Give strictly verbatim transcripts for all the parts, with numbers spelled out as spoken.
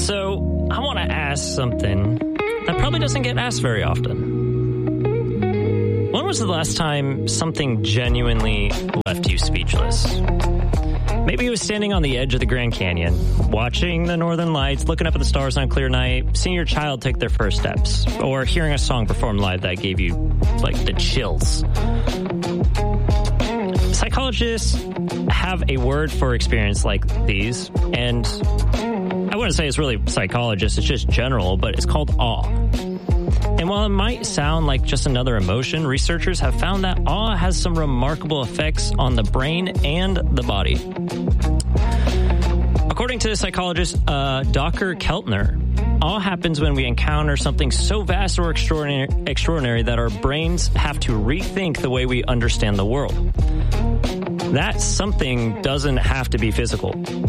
So, I want to ask something that probably doesn't get asked very often. When was the last time something genuinely left you speechless? Maybe it was standing on the edge of the Grand Canyon, watching the northern lights, looking up at the stars on a clear night, seeing your child take their first steps, or hearing a song performed live that gave you, like, the chills. Psychologists have a word for experience like these, and I wouldn't say it's really psychologist, it's just general, but it's called awe. And while it might sound like just another emotion, researchers have found that awe has some remarkable effects on the brain and the body. According to the psychologist uh, Doctor Keltner, awe happens when we encounter something so vast or extraordinary, extraordinary that our brains have to rethink the way we understand the world. That something doesn't have to be physical.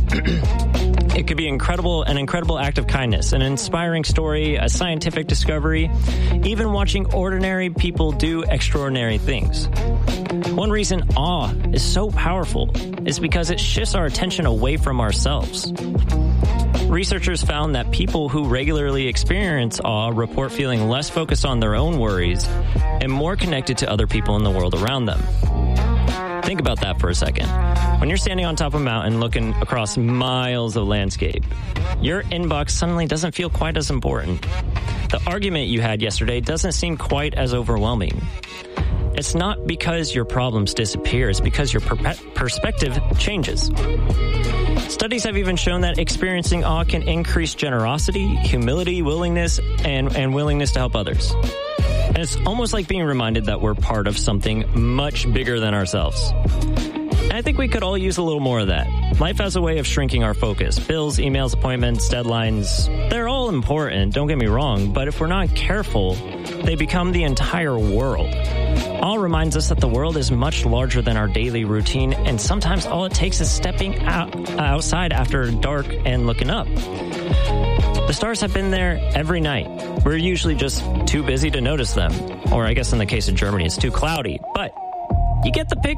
It could be incredible, an incredible act of kindness, an inspiring story, a scientific discovery, even watching ordinary people do extraordinary things. One reason awe is so powerful is because it shifts our attention away from ourselves. Researchers found that people who regularly experience awe report feeling less focused on their own worries and more connected to other people in the world around them. Think about that for a second. When you're standing on top of a mountain looking across miles of landscape, your inbox suddenly doesn't feel quite as important. The argument you had yesterday doesn't seem quite as overwhelming. It's not because your problems disappear, it's because your per- perspective changes. Studies have even shown that experiencing awe can increase generosity, humility, willingness, and, and willingness to help others. And it's almost like being reminded that we're part of something much bigger than ourselves. And I think we could all use a little more of that. Life has a way of shrinking our focus. Bills, emails, appointments, deadlines, they're all important, don't get me wrong, but if we're not careful, they become the entire world. Awe reminds us that the world is much larger than our daily routine, and sometimes all it takes is stepping out outside after dark and looking up. The stars have been there every night. We're usually just too busy to notice them. Or I guess in the case of Germany, it's too cloudy. But you get the picture.